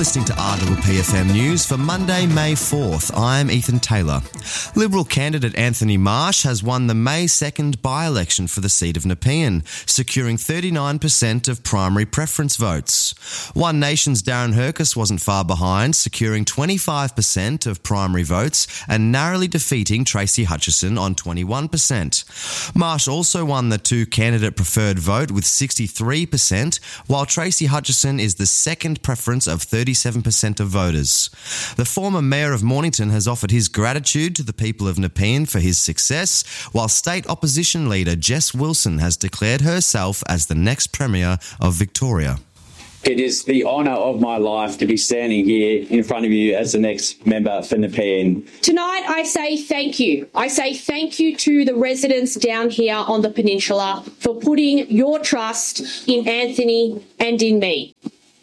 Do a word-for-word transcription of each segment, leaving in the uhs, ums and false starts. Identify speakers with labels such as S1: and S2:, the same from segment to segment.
S1: listening to R P P F M News for Monday, May fourth. I'm Ethan Taylor. Liberal candidate Anthony Marsh has won the May second by-election for the seat of Nepean, securing thirty-nine percent of primary preference votes. One Nation's Darren Hercus wasn't far behind, securing twenty-five percent of primary votes and narrowly defeating Tracy Hutchison on twenty-one percent. Marsh also won the two-candidate preferred vote with sixty-three percent, while Tracy Hutchison is the second preference of thirty-seven percent of voters. The former Mayor of Mornington has offered his gratitude to the people of Nepean for his success, while State Opposition Leader Jess Wilson has declared herself as the next Premier of Victoria.
S2: It is the honour of my life to be standing here in front of you as the next member for Nepean.
S3: Tonight I say thank you. I say thank you to the residents down here on the peninsula for putting your trust in Anthony and in me.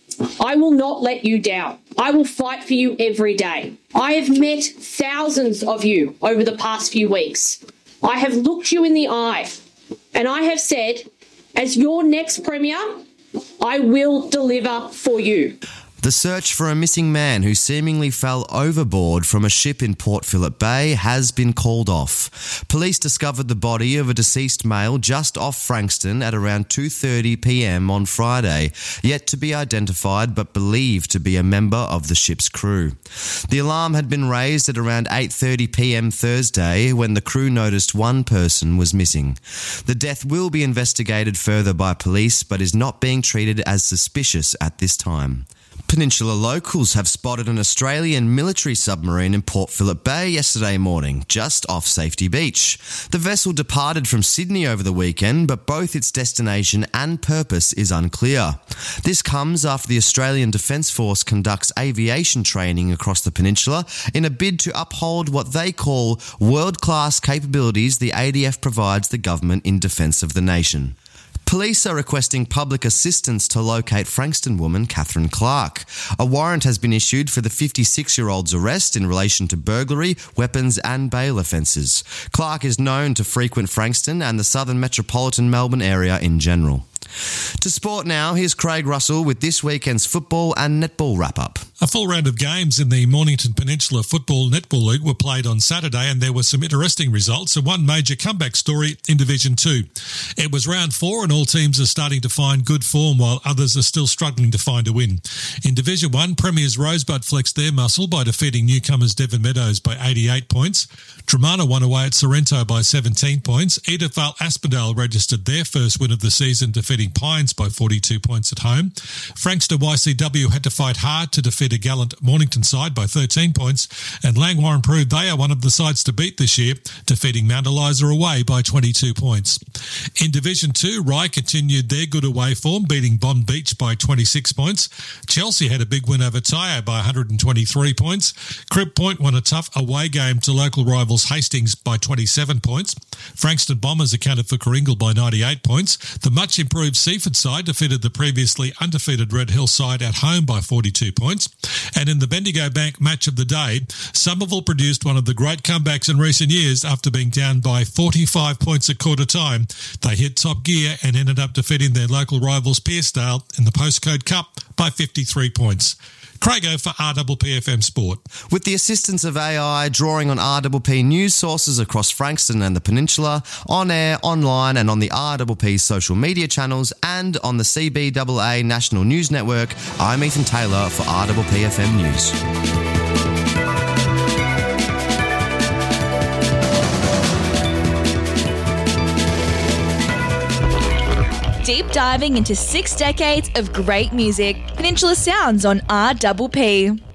S3: I will not let you down. I will fight for you every day. I have met thousands of you over the past few weeks. I have looked you in the eye and I have said, as your next Premier, I will deliver for you.
S1: The search for a missing man who seemingly fell overboard from a ship in Port Phillip Bay has been called off. Police discovered the body of a deceased male just off Frankston at around two thirty p m on Friday, yet to be identified but believed to be a member of the ship's crew. The alarm had been raised at around eight thirty p m Thursday when the crew noticed one person was missing. The death will be investigated further by police but is not being treated as suspicious at this time. Peninsula locals have spotted an Australian military submarine in Port Phillip Bay yesterday morning, just off Safety Beach. The vessel departed from Sydney over the weekend, but both its destination and purpose is unclear. This comes after the Australian Defence Force conducts aviation training across the peninsula in a bid to uphold what they call world-class capabilities the A D F provides the government in defence of the nation. Police are requesting public assistance to locate Frankston woman Catherine Clark. A warrant has been issued for the fifty-six-year-old's arrest in relation to burglary, weapons and bail offences. Clark is known to frequent Frankston and the southern metropolitan Melbourne area in general. To sport now, here's Craig Russell with this weekend's football and netball wrap-up.
S4: A full round of games in the Mornington Peninsula Football Netball League were played on Saturday and there were some interesting results and one major comeback story in Division two. It was round four and all teams are starting to find good form while others are still struggling to find a win. In Division one, Premiers Rosebud flexed their muscle by defeating newcomers Devon Meadows by eighty-eight points. Tremarna won away at Sorrento by seventeen points. Edithvale Aspendale registered their first win of the season, defeating Pines by forty-two points at home. Frankston Y C W had to fight hard to defeat a gallant Mornington side by thirteen points, and Langwarrin proved they are one of the sides to beat this year, defeating Mount Eliza away by twenty-two points. In Division two, Rye continued their good away form, beating Bond Beach by twenty-six points. Chelsea had a big win over Tyre by one hundred twenty-three points. Crib Point won a tough away game to local rivals Hastings by twenty-seven points. Frankston Bombers accounted for Coringal by ninety-eight points. The much improved Seaford side defeated the previously undefeated Red Hill side at home by forty-two points. And in the Bendigo Bank match of the day, Somerville produced one of the great comebacks in recent years after being down by forty-five points at quarter time. They hit top gear and ended up defeating their local rivals Pearcedale in the Postcode Cup by fifty-three points. Craigo for R P P F M Sport.
S1: With the assistance of A I, drawing on R P P news sources across Frankston and the Peninsula, on air, online and on the R P P social media channels and on the C B A A National News Network, I'm Ethan Taylor for R P P F M News.
S5: Deep diving into six decades of great music. Peninsula Sounds on R P P.